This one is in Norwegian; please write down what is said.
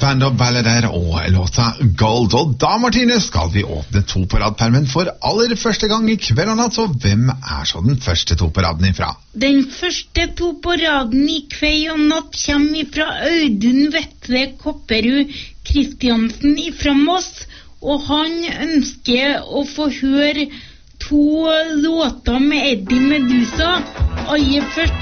Band of Ballader og låta Gold. Og da, Martine, skal vi åpne to på radpermen for aller første gang i kveld og natt. Så hvem så den første to på raden ifra? Den første to på raden i kveld og natt kommer fra Audun Vetle Kopperud Kristiansen ifra Moss. Og han ønsker å få høre to låter med Eddie Medusa. Aller først